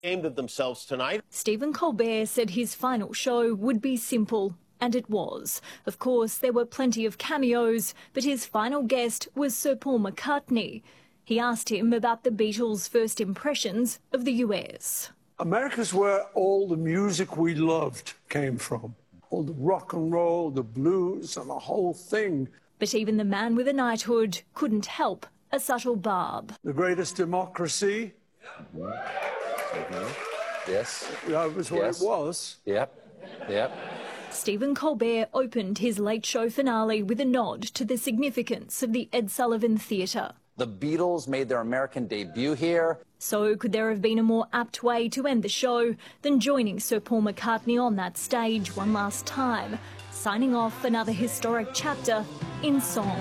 aimed at themselves tonight. Stephen Colbert said his final show would be simple, and it was. Of course, there were plenty of cameos, but his final guest was Sir Paul McCartney. He asked him about the Beatles' first impressions of the US. America's where all the music we loved came from. All the rock and roll, the blues, and the whole thing. But even the man with a knighthood couldn't help a subtle barb. The greatest democracy. Yes. That was what it was. Yep. Stephen Colbert opened his Late Show finale with a nod to the significance of the Ed Sullivan Theatre. The Beatles made their American debut here. So could there have been a more apt way to end the show than joining Sir Paul McCartney on that stage one last time, signing off another historic chapter in song.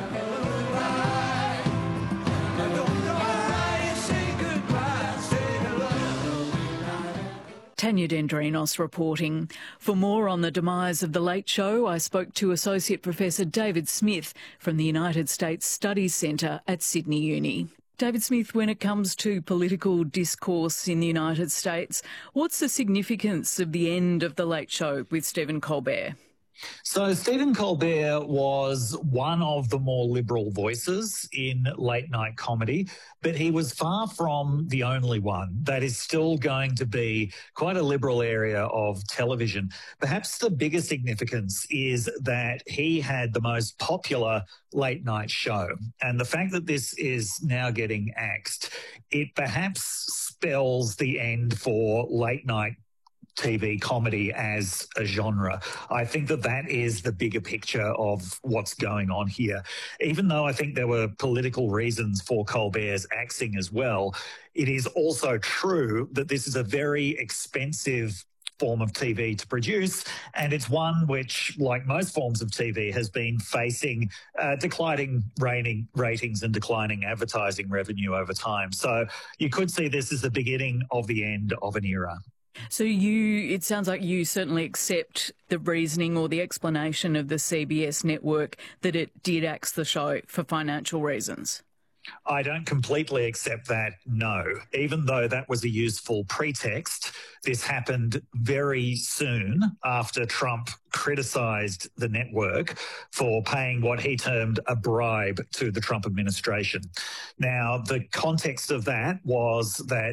Tanya Dendrinos reporting. For more on the demise of The Late Show, I spoke to Associate Professor David Smith from the United States Studies Centre at Sydney Uni. David Smith, when it comes to political discourse in the United States, what's the significance of the end of The Late Show with Stephen Colbert? So Stephen Colbert was one of the more liberal voices in late night comedy, but he was far from the only one. That is still going to be quite a liberal area of television. Perhaps the biggest significance is that he had the most popular late night show. And the fact that this is now getting axed, it perhaps spells the end for late night TV comedy as a genre. I think that that is the bigger picture of what's going on here. Even though I think there were political reasons for Colbert's axing as well, it is also true that this is a very expensive form of TV to produce, and it's one which, like most forms of TV, has been facing declining ratings and declining advertising revenue over time. So you could see this as the beginning of the end of an era. So it sounds like you certainly accept the reasoning or the explanation of the CBS network that it did axe the show for financial reasons. I don't completely accept that, no. Even though that was a useful pretext, this happened very soon after Trump criticised the network for paying what he termed a bribe to the Trump administration. Now, the context of that was that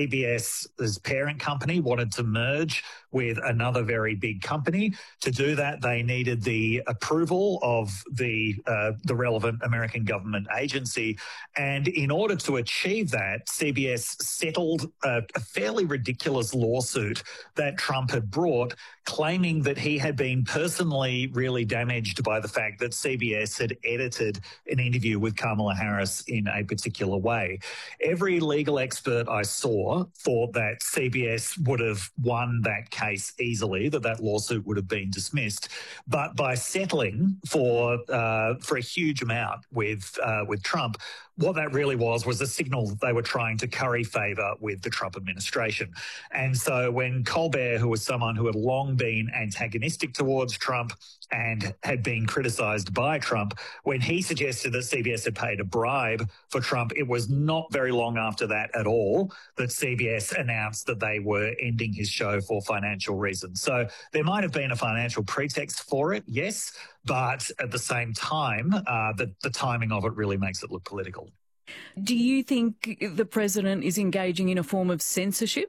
CBS's parent company wanted to merge with another very big company. To do that, they needed the approval of the relevant American government agency. And in order to achieve that, CBS settled a fairly ridiculous lawsuit that Trump had brought, claiming that he had been personally really damaged by the fact that CBS had edited an interview with Kamala Harris in a particular way. Every legal expert I saw thought that CBS would have won that case easily, that lawsuit would have been dismissed. But by settling for a huge amount with Trump, what that really was a signal that they were trying to curry favour with the Trump administration. And so when Colbert, who was someone who had long been antagonistic towards Trump and had been criticised by Trump, when he suggested that CBS had paid a bribe for Trump, it was not very long after that at all that CBS announced that they were ending his show for financial reasons. So there might have been a financial pretext for it, yes, but at the same time, the timing of it really makes it look political. Do you think the president is engaging in a form of censorship?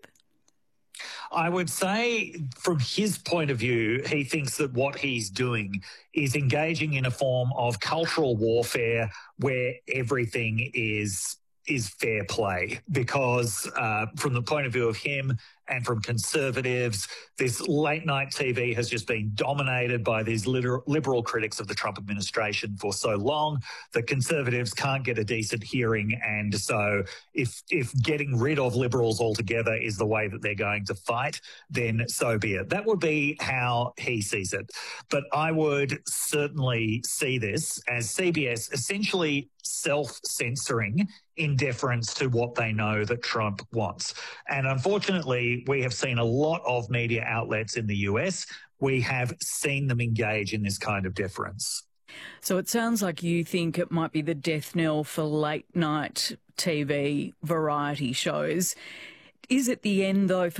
I would say from his point of view, he thinks that what he's doing is engaging in a form of cultural warfare where everything is fair play, because from the point of view of him and from conservatives, this late night TV has just been dominated by these liberal critics of the Trump administration for so long that conservatives can't get a decent hearing. And so if getting rid of liberals altogether is the way that they're going to fight, then so be it. That would be how he sees it. But I would certainly see this as CBS essentially self-censoring in deference to what they know that Trump wants. And unfortunately, we have seen a lot of media outlets in the US. We have seen them engage in this kind of deference. So it sounds like you think it might be the death knell for late night TV variety shows. Is it the end, though,